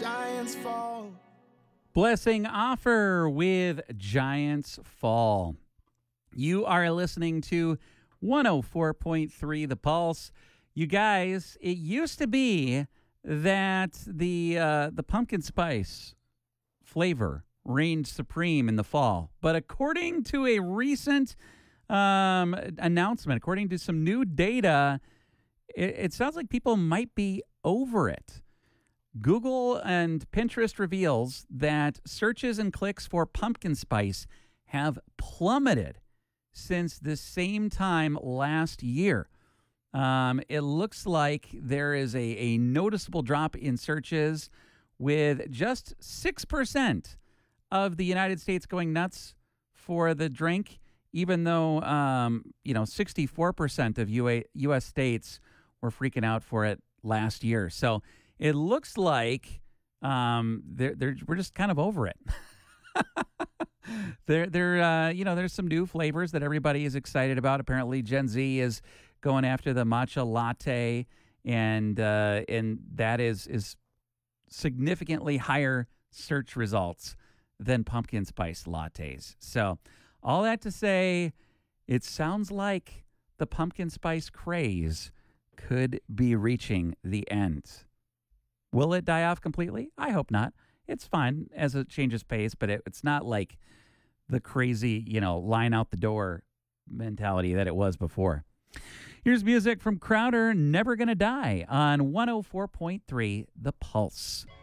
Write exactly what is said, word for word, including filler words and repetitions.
giants fall. Blessing Offer with Giants Fall. You are listening to one oh four point three The Pulse. You guys, it used to be that the uh, the pumpkin spice flavor reigned supreme in the fall. But according to a recent um, announcement, according to some new data, it, it sounds like people might be over it. Google and Pinterest reveals that searches and clicks for pumpkin spice have plummeted since the same time last year. Um, it looks like there is a, a noticeable drop in searches, with just six percent of the United States going nuts for the drink, even though, um, you know, sixty-four percent of U A, U S states were freaking out for it last year. So it looks like um, they're, they're, we're just kind of over it. there, there, uh, you know, there's some new flavors that everybody is excited about. Apparently, Gen Z is going after the matcha latte, and uh, and that is is significantly higher search results than pumpkin spice lattes. So, all that to say, it sounds like the pumpkin spice craze could be reaching the end. Will it die off completely? I hope not. It's fine as it changes pace, but it, it's not like the crazy, you know, line out the door mentality that it was before. Here's music from Crowder, Never Gonna Die, on one oh four point three The Pulse.